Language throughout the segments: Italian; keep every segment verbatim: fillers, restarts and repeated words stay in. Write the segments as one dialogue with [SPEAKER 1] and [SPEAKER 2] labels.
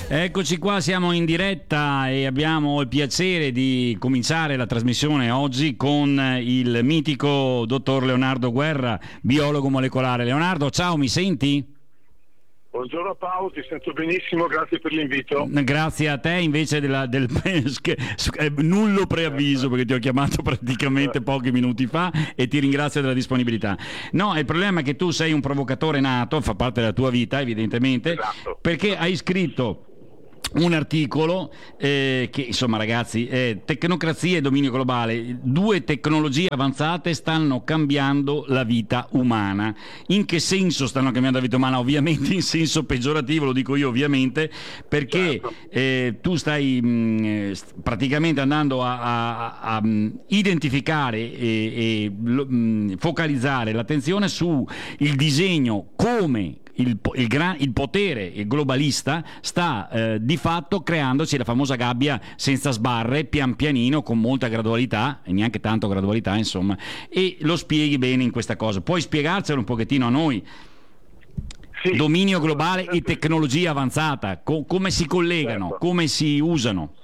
[SPEAKER 1] Eccoci qua, siamo in diretta e abbiamo il piacere di cominciare la trasmissione oggi con il mitico dottor Leonardo Guerra, biologo molecolare. Leonardo, ciao, mi senti?
[SPEAKER 2] Buongiorno Paolo, ti sento benissimo, grazie per l'invito.
[SPEAKER 1] Grazie a te invece della, del nullo preavviso, perché ti ho chiamato praticamente pochi minuti fa e ti ringrazio della disponibilità. No, il problema è che tu sei un provocatore nato, fa parte della tua vita evidentemente,
[SPEAKER 2] esatto,
[SPEAKER 1] perché hai scritto un articolo eh, che insomma ragazzi, eh, tecnocrazia e dominio globale, due tecnologie avanzate stanno cambiando la vita umana. In che senso stanno cambiando la vita umana? Ovviamente in senso peggiorativo, lo dico io ovviamente, perché
[SPEAKER 2] certo.
[SPEAKER 1] eh, tu stai mh, praticamente andando a, a, a, a identificare e, e mh, focalizzare l'attenzione su il disegno come Il, il, gran, il potere globalista sta eh, di fatto creandosi la famosa gabbia senza sbarre, pian pianino, con molta gradualità, e neanche tanto gradualità insomma, e lo spieghi bene in questa cosa. Puoi spiegarcelo un pochettino a noi?
[SPEAKER 2] Sì.
[SPEAKER 1] Dominio globale e tecnologia avanzata, co- come si collegano,
[SPEAKER 2] certo.
[SPEAKER 1] come si usano?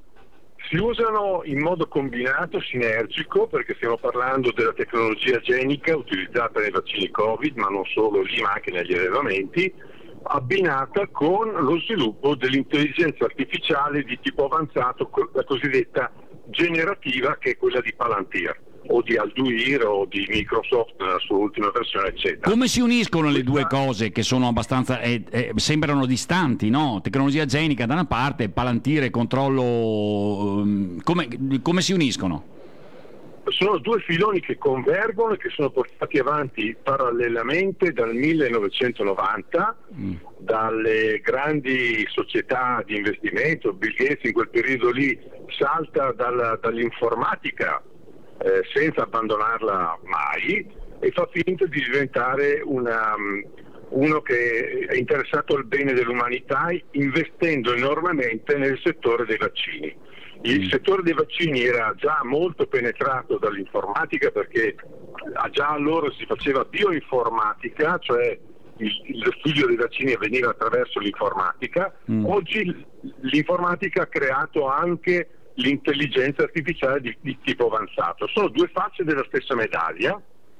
[SPEAKER 2] Si usano in modo combinato, sinergico, perché stiamo parlando della tecnologia genica utilizzata nei vaccini Covid, ma non solo lì, ma anche negli allevamenti, abbinata con lo sviluppo dell'intelligenza artificiale di tipo avanzato, la cosiddetta generativa, che è quella di Palantir o di Alduir o di Microsoft nella sua ultima versione, eccetera.
[SPEAKER 1] Come si uniscono le due cose che sono abbastanza eh, eh, sembrano distanti, no? Tecnologia genica da una parte, Palantir e controllo, um, come, come si uniscono?
[SPEAKER 2] Sono due filoni che convergono e che sono portati avanti parallelamente dal millenovecentonovanta, mm. dalle grandi società di investimento. Bill Gates in quel periodo lì salta dalla, dall'informatica eh, senza abbandonarla mai e fa finta di diventare una, um, uno che è interessato al bene dell'umanità, investendo enormemente nel settore dei vaccini. Il settore dei vaccini era già molto penetrato dall'informatica, perché già allora si faceva bioinformatica, cioè il, lo studio dei vaccini avveniva attraverso l'informatica. Mm. Oggi l'informatica ha creato anche l'intelligenza artificiale di, di tipo avanzato. Sono due facce della stessa medaglia.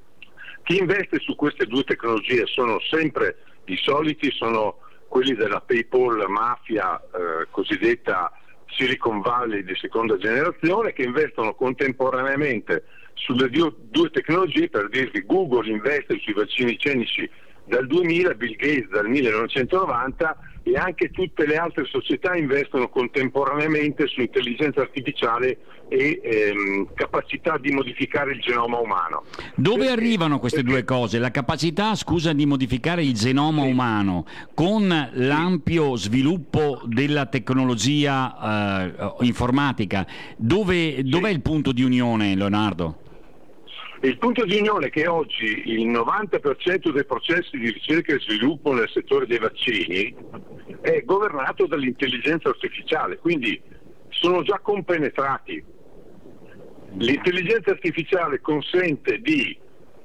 [SPEAKER 2] Chi investe su queste due tecnologie sono sempre i soliti, sono quelli della PayPal mafia eh, cosiddetta Silicon Valley di seconda generazione, che investono contemporaneamente sulle due tecnologie. Per dirvi, Google investe sui vaccini cenici dal duemila, Bill Gates dal millenovecentonovanta, e anche tutte le altre società investono contemporaneamente su intelligenza artificiale e ehm, capacità di modificare il genoma umano.
[SPEAKER 1] Dove
[SPEAKER 2] perché,
[SPEAKER 1] arrivano queste
[SPEAKER 2] perché...
[SPEAKER 1] due cose? La capacità, scusa, di modificare il genoma sì. umano con l'ampio sviluppo della tecnologia eh, informatica. Dove, sì. Dov'è il punto di unione, Leonardo?
[SPEAKER 2] Il punto di unione è che oggi il novanta per cento dei processi di ricerca e sviluppo nel settore dei vaccini è governato dall'intelligenza artificiale, quindi sono già compenetrati. L'intelligenza artificiale consente di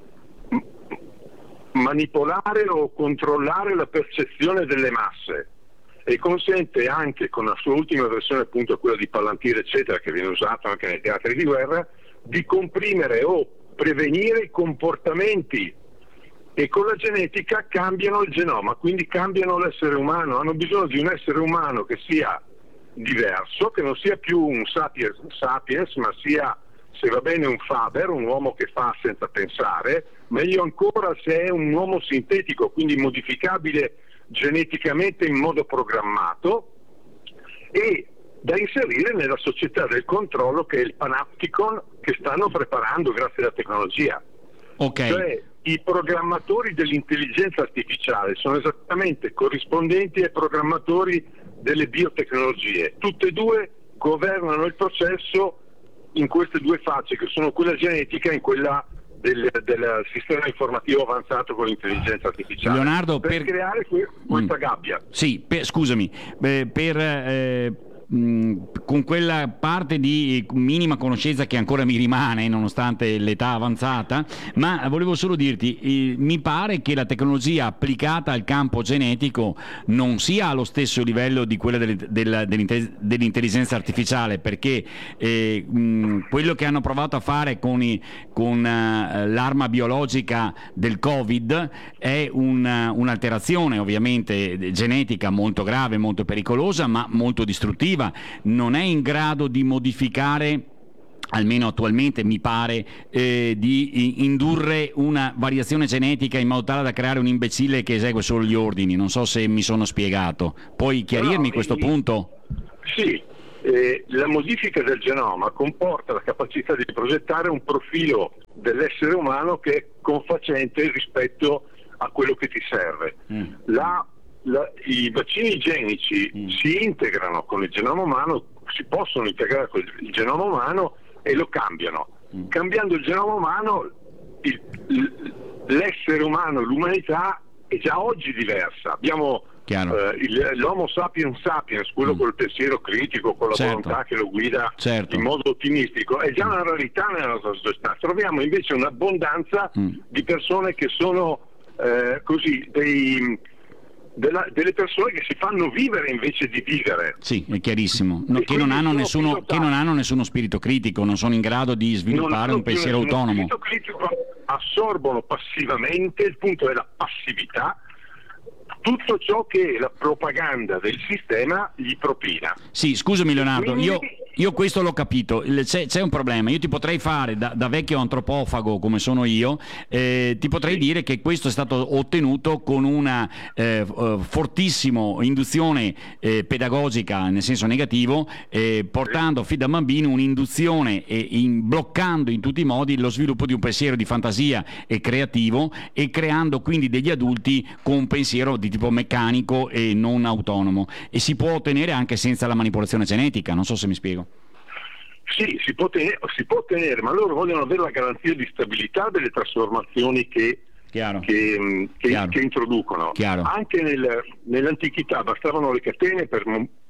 [SPEAKER 2] manipolare o controllare la percezione delle masse e consente anche, con la sua ultima versione, appunto quella di Palantir eccetera, che viene usato anche nei teatri di guerra, di comprimere o prevenire i comportamenti, e con la genetica cambiano il genoma, quindi cambiano l'essere umano. Hanno bisogno di un essere umano che sia diverso, che non sia più un sapiens, sapiens ma sia, se va bene, un Faber, un uomo che fa senza pensare, meglio ancora se è un uomo sintetico, quindi modificabile geneticamente in modo programmato, e da inserire nella società del controllo, che è il Panopticon che stanno preparando grazie alla tecnologia.
[SPEAKER 1] Okay.
[SPEAKER 2] Cioè, i programmatori dell'intelligenza artificiale sono esattamente corrispondenti ai programmatori delle biotecnologie. Tutte e due governano il processo in queste due facce, che sono quella genetica e quella del, del sistema informativo avanzato con l'intelligenza artificiale.
[SPEAKER 1] Leonardo,
[SPEAKER 2] per,
[SPEAKER 1] per...
[SPEAKER 2] creare que- questa
[SPEAKER 1] mm.
[SPEAKER 2] gabbia.
[SPEAKER 1] Sì, per, scusami, eh, per... Eh... mh, con quella parte di minima conoscenza che ancora mi rimane nonostante l'età avanzata, ma volevo solo dirti, eh, mi pare che la tecnologia applicata al campo genetico non sia allo stesso livello di quella delle, della, dell'intelligenza artificiale, perché eh, mh, quello che hanno provato a fare con, i, con uh, l'arma biologica del Covid è un, uh, un'alterazione ovviamente genetica molto grave, molto pericolosa, ma molto distruttiva. Non è in grado di modificare, almeno attualmente mi pare, eh, di indurre una variazione genetica in modo tale da creare un imbecille che esegue solo gli ordini. Non so se mi sono spiegato. Puoi chiarirmi
[SPEAKER 2] no,
[SPEAKER 1] questo
[SPEAKER 2] eh,
[SPEAKER 1] punto?
[SPEAKER 2] Sì, eh, la modifica del genoma comporta la capacità di progettare un profilo dell'essere umano che è confacente rispetto a quello che ti serve. Mm. La, la, I vaccini genici mm. si integrano con il genoma umano, si possono integrare con il genoma umano e lo cambiano. Mm. Cambiando il genoma umano, il, il, l'essere umano, l'umanità è già oggi diversa. Abbiamo eh, il, l'Homo sapiens sapiens, quello mm. col pensiero critico, con la certo. volontà che lo guida certo. in modo ottimistico, è già una rarità nella nostra società. Troviamo invece un'abbondanza mm. di persone che sono eh, così dei Della, delle persone che si fanno vivere invece di vivere.
[SPEAKER 1] Sì, è chiarissimo. No, che, non hanno nessuno, che non hanno nessuno spirito critico, non sono in grado di sviluppare un pensiero autonomo.
[SPEAKER 2] Spirito critico, assorbono passivamente, il punto è la passività, tutto ciò che la propaganda del sistema gli propina.
[SPEAKER 1] Sì, scusami Leonardo, Quindi... io, io questo l'ho capito, c'è, c'è un problema, io ti potrei fare, da, da vecchio antropofago come sono io, eh, ti potrei sì. dire che questo è stato ottenuto con una eh, fortissima induzione eh, pedagogica, nel senso negativo, eh, portando fin da bambino un'induzione e in, bloccando in tutti i modi lo sviluppo di un pensiero di fantasia e creativo e creando quindi degli adulti con un pensiero di tipo meccanico e non autonomo, e si può ottenere anche senza la manipolazione genetica, non so se mi spiego.
[SPEAKER 2] Sì, si può ottenere, si può ottenere, ma loro vogliono avere la garanzia di stabilità delle trasformazioni che, che, che, che introducono.
[SPEAKER 1] Chiaro.
[SPEAKER 2] Anche nel, nell'antichità bastavano le catene per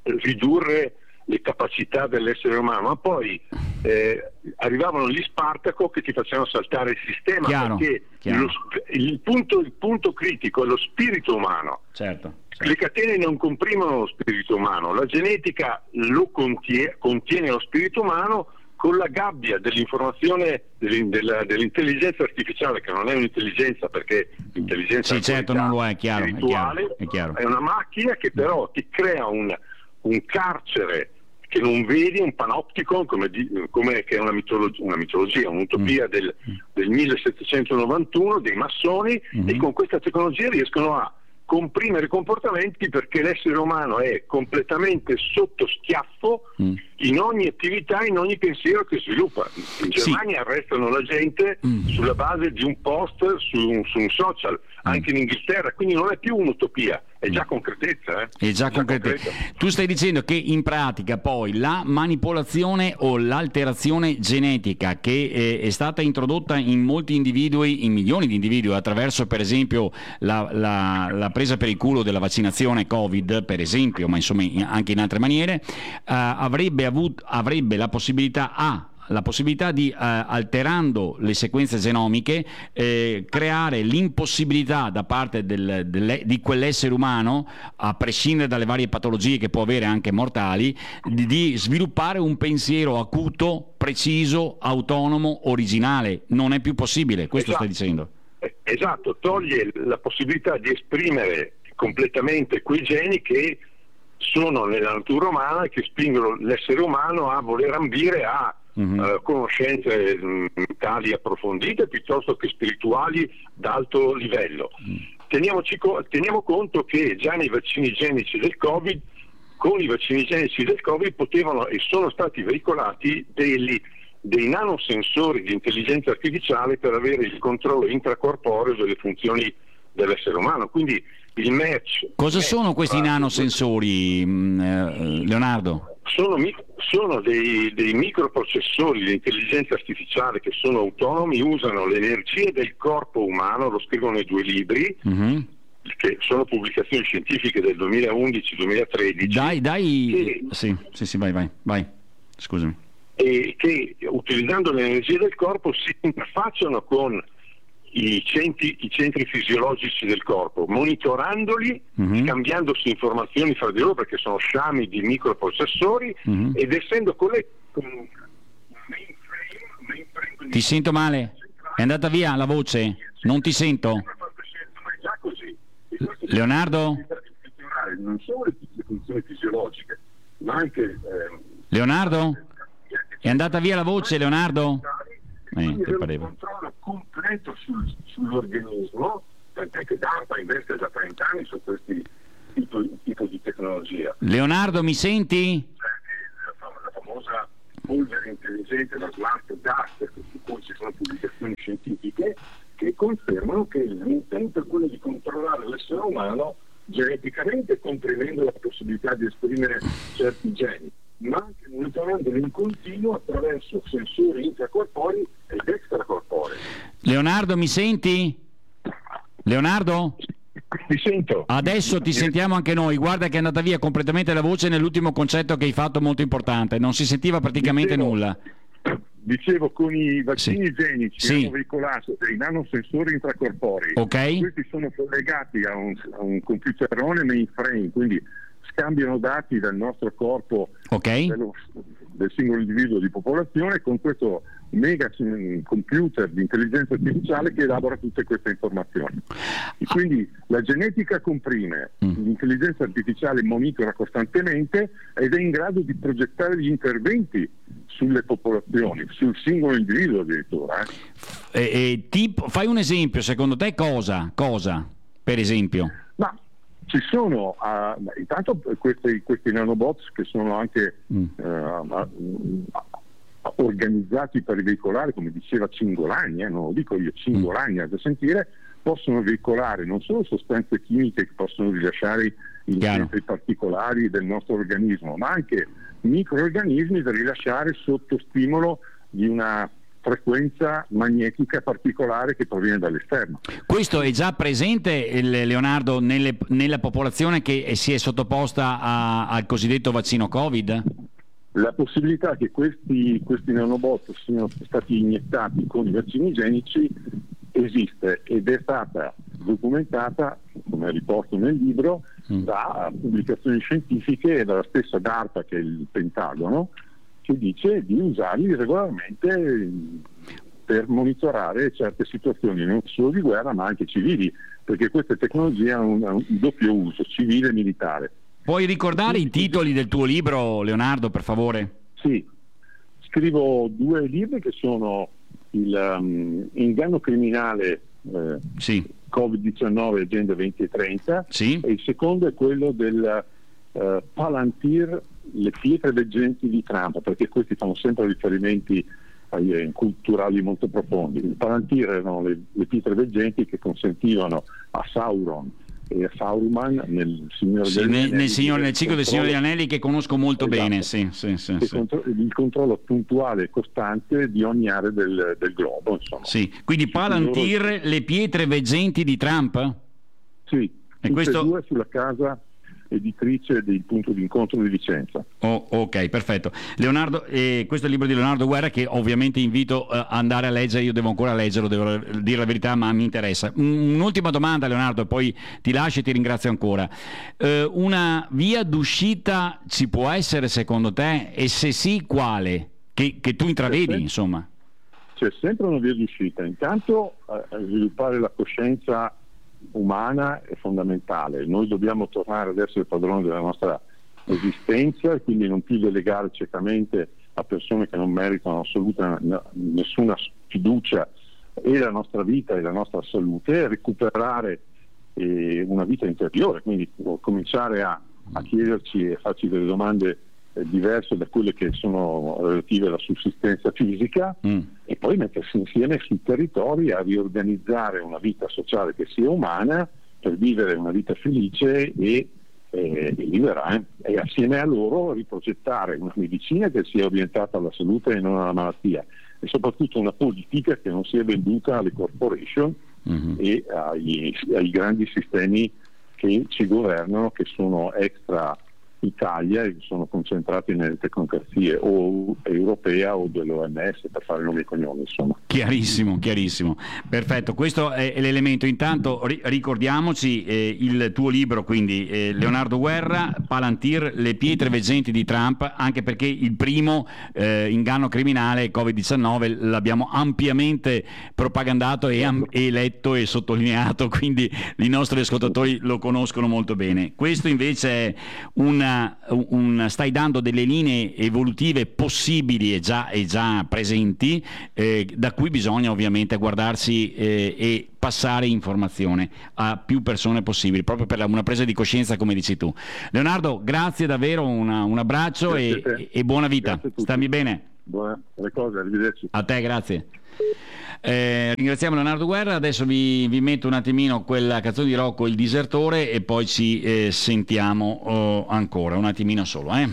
[SPEAKER 2] ridurre le capacità dell'essere umano, ma poi eh, arrivavano gli Spartaco che ti facevano saltare il sistema,
[SPEAKER 1] chiaro,
[SPEAKER 2] perché
[SPEAKER 1] chiaro.
[SPEAKER 2] Lo, il, punto, il punto critico è lo spirito umano.
[SPEAKER 1] Certo, certo.
[SPEAKER 2] Le catene non comprimono lo spirito umano, la genetica lo contiene, contiene lo spirito umano con la gabbia dell'informazione della, dell'intelligenza artificiale, che non è un'intelligenza, perché l'intelligenza
[SPEAKER 1] sì, certo, non lo è, chiaro,
[SPEAKER 2] spirituale,
[SPEAKER 1] è, chiaro, è, chiaro.
[SPEAKER 2] È una macchina che però ti crea un, un carcere che non vedi, un panopticon, come, di, come che è una mitologia, una mitologia un'utopia mm. del, del millesettecentonovantuno dei massoni, mm-hmm. e con questa tecnologia riescono a comprimere comportamenti, perché l'essere umano è completamente sotto schiaffo mm. in ogni attività, in ogni pensiero che sviluppa. In Germania sì. arrestano la gente mm. sulla base di un post su, su un social, mm. anche in Inghilterra, quindi non è più un'utopia, è già concretezza. Eh?
[SPEAKER 1] È già, è già concretezza. Tu stai dicendo che in pratica poi la manipolazione o l'alterazione genetica che è, è stata introdotta in molti individui, in milioni di individui, attraverso per esempio la, la, la presa per il culo della vaccinazione Covid, per esempio, ma insomma anche in altre maniere, eh, avrebbe avuto, avrebbe la possibilità a la possibilità di, eh, alterando le sequenze genomiche, eh, creare l'impossibilità da parte del, del, di quell'essere umano, a prescindere dalle varie patologie che può avere anche mortali, di, di sviluppare un pensiero acuto, preciso, autonomo, originale. Non è più possibile, questo
[SPEAKER 2] esatto.
[SPEAKER 1] stai dicendo.
[SPEAKER 2] Esatto, toglie la possibilità di esprimere completamente quei geni che sono nella natura umana e che spingono l'essere umano a voler ambire a Mm-hmm. Uh, conoscenze mentali approfondite piuttosto che spirituali d'alto livello. Mm. Teniamoci co- teniamo conto che già nei vaccini genici del Covid, con i vaccini genici del Covid potevano e sono stati veicolati degli, dei nanosensori di intelligenza artificiale per avere il controllo intracorporeo delle funzioni dell'essere umano. Quindi il match.
[SPEAKER 1] Cosa
[SPEAKER 2] match
[SPEAKER 1] sono questi nanosensori, eh, Leonardo?
[SPEAKER 2] Sono, sono dei, dei microprocessori di intelligenza artificiale che sono autonomi, usano le energie del corpo umano, lo scrivono nei due libri, mm-hmm. che sono pubblicazioni scientifiche del duemilaundici duemilatredici.
[SPEAKER 1] Dai, dai,
[SPEAKER 2] che,
[SPEAKER 1] sì, sì, sì, vai, vai, vai, scusami.
[SPEAKER 2] E che utilizzando l'energia del corpo si interfacciano con i centri, i centri fisiologici del corpo, monitorandoli,
[SPEAKER 1] Mm-hmm.
[SPEAKER 2] scambiandosi informazioni fra di loro perché sono sciami di microprocessori, mm-hmm. ed essendo collegati con un mainframe, mainframe.
[SPEAKER 1] Ti sento male? È andata via la voce? Non ti sento.
[SPEAKER 2] Ma è già così.
[SPEAKER 1] Leonardo?
[SPEAKER 2] Non solo le funzioni fisiologiche, ma anche eh,
[SPEAKER 1] Leonardo? È andata via la voce, Leonardo? Eh, che pareva.
[SPEAKER 2] Un controllo completo sul, sull'organismo, tant'è che DARPA investe da trenta anni su questi tipo, tipo di tecnologia.
[SPEAKER 1] Leonardo, mi senti?
[SPEAKER 2] La, la famosa polvere intelligente, la smart dust, su cui ci sono pubblicazioni scientifiche che confermano che l'intento è quello di controllare l'essere umano geneticamente, comprimendo la possibilità di esprimere certi geni, ma anche monitorandolo in continuo attraverso sensori intracorporei ed extracorporei.
[SPEAKER 1] Leonardo, mi senti? Leonardo?
[SPEAKER 2] Ti sento.
[SPEAKER 1] Adesso ti sentiamo anche noi. Guarda che è andata via completamente la voce nell'ultimo concetto che hai fatto, molto importante. Non si sentiva praticamente
[SPEAKER 2] dicevo,
[SPEAKER 1] nulla.
[SPEAKER 2] Dicevo, con i vaccini sì. genici
[SPEAKER 1] sì.
[SPEAKER 2] hanno veicolato dei nanosensori intracorporei.
[SPEAKER 1] Okay.
[SPEAKER 2] Questi sono collegati a un, a un computerone mainframe, quindi scambiano dati dal nostro corpo,
[SPEAKER 1] okay.
[SPEAKER 2] dello, del singolo individuo di popolazione, con questo mega computer di intelligenza artificiale che elabora tutte queste informazioni. E quindi la genetica comprime, mm. l'intelligenza artificiale monitora costantemente ed è in grado di progettare gli interventi sulle popolazioni, sul singolo individuo addirittura.
[SPEAKER 1] Eh. E, e, tipo, fai un esempio, secondo te cosa? Cosa, per esempio?
[SPEAKER 2] Ma ci sono uh, intanto questi, questi nanobots che sono anche mm. uh, organizzati per veicolare, come diceva Cingolani, eh, non lo dico io, Cingolani mm. a sentire, possono veicolare non solo sostanze chimiche che possono rilasciare in centri particolari del nostro organismo, ma anche microorganismi da rilasciare sotto stimolo di una frequenza magnetica particolare che proviene dall'esterno.
[SPEAKER 1] Questo è già presente, Leonardo, nelle, nella popolazione che si è sottoposta a, al cosiddetto vaccino Covid?
[SPEAKER 2] La possibilità che questi, questi nanobot siano stati iniettati con i vaccini genici esiste ed è stata documentata, come riporto nel libro, mm. da pubblicazioni scientifiche e dalla stessa DARPA, che è il Pentagono, che dice di usarli regolarmente per monitorare certe situazioni non solo di guerra ma anche civili, perché queste tecnologie hanno un, un doppio uso, civile e militare.
[SPEAKER 1] Puoi ricordare i titoli del tuo libro, Leonardo, per favore?
[SPEAKER 2] Sì, scrivo due libri che sono il um, Inganno criminale eh,
[SPEAKER 1] sì.
[SPEAKER 2] Covid diciannove Agenda duemilatrenta
[SPEAKER 1] sì.
[SPEAKER 2] e il secondo è quello del uh, Palantir, le pietre veggenti di Trump, perché questi fanno sempre riferimenti ai, eh, culturali molto profondi. Il Palantir erano le, le pietre veggenti che consentivano a Sauron e a Sauruman nel Signore
[SPEAKER 1] sì,
[SPEAKER 2] degli
[SPEAKER 1] nel,
[SPEAKER 2] Anelli,
[SPEAKER 1] nel, signor, nel ciclo del Signore degli Anelli, che conosco molto
[SPEAKER 2] esatto.
[SPEAKER 1] bene, sì, sì, sì, sì.
[SPEAKER 2] Contro- il controllo puntuale e costante di ogni area del, del globo, insomma.
[SPEAKER 1] Sì. Quindi Palantir, loro... le pietre veggenti di Trump?
[SPEAKER 2] Sì,
[SPEAKER 1] e questo...
[SPEAKER 2] due sulla casa editrice del punto di incontro di Vicenza.
[SPEAKER 1] Oh, ok, perfetto. Leonardo, eh, questo è il libro di Leonardo Guerra che ovviamente invito eh, a andare a leggere. Io devo ancora leggerlo, devo dire la verità, ma mi interessa. Un'ultima domanda, Leonardo, e poi ti lascio e ti ringrazio ancora. Eh, una via d'uscita ci può essere secondo te? E se sì, quale? Che, che tu intravedi,
[SPEAKER 2] sempre,
[SPEAKER 1] insomma.
[SPEAKER 2] C'è sempre una via d'uscita. Intanto eh, sviluppare la coscienza umana è fondamentale. Noi dobbiamo tornare ad essere padroni della nostra esistenza e quindi non più delegare ciecamente a persone che non meritano assoluta nessuna fiducia e la nostra vita e la nostra salute, recuperare eh, una vita interiore, quindi cominciare a, a chiederci e farci delle domande eh, diverse da quelle che sono relative alla sussistenza fisica mm. e poi mettersi insieme sui territori a riorganizzare una vita sociale che sia umana per vivere una vita felice e, eh, e libera eh? e assieme a loro riprogettare una medicina che sia orientata alla salute e non alla malattia e soprattutto una politica che non sia venduta alle corporation mm-hmm. e ai, ai grandi sistemi che ci governano, che sono extra Italia e sono concentrati nelle tecnocrazie o europea o dell'O M S, per fare nomi e cognomi, insomma.
[SPEAKER 1] Chiarissimo, chiarissimo. Perfetto, questo è l'elemento. Intanto ri- ricordiamoci eh, il tuo libro, quindi eh, Leonardo Guerra, Palantir, le pietre veggenti di Trump, anche perché il primo eh, inganno criminale covid diciannove l'abbiamo ampiamente propagandato e, am- e letto e sottolineato, quindi i nostri ascoltatori lo conoscono molto bene. Questo invece è una Un, stai dando delle linee evolutive possibili e già, e già presenti, eh, da cui bisogna ovviamente guardarsi eh, e passare informazione a più persone possibili, proprio per una presa di coscienza, come dici tu. Leonardo, grazie davvero, una, un abbraccio e, e buona vita. Stammi bene.
[SPEAKER 2] Buone cose, arrivederci.
[SPEAKER 1] A te, grazie. Eh, ringraziamo Leonardo Guerra. Adesso vi, vi metto un attimino quella canzone di Rocco, Il disertore, e poi ci eh, sentiamo oh, ancora un attimino solo eh.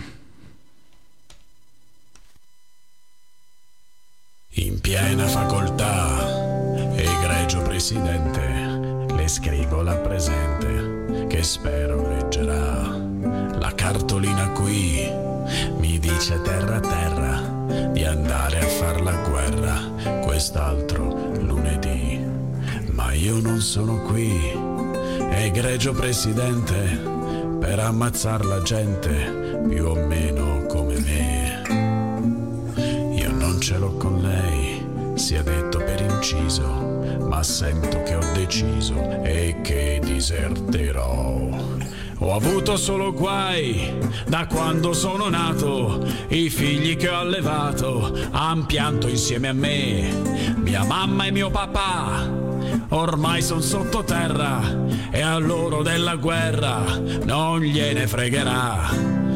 [SPEAKER 3] In piena facoltà, egregio presidente, le scrivo la presente che spero leggerà. La cartolina qui mi dice terra terra di andare a far la guerra quest'altro lunedì, ma io non sono qui, egregio presidente, per ammazzar la gente più o meno come me. Io non ce l'ho con lei, sia detto per inciso, ma sento che ho deciso e che diserterò. Ho avuto solo guai da quando sono nato, i figli che ho allevato han pianto insieme a me. Mia mamma e mio papà ormai son sottoterra e a loro della guerra non gliene fregherà.